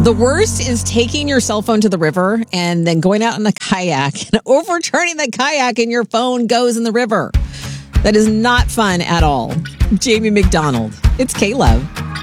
The worst is taking your cell phone to the river and then going out in the kayak and overturning the kayak and your phone goes in the river. That is not fun at all. Jamie McDonald. It's K-Love.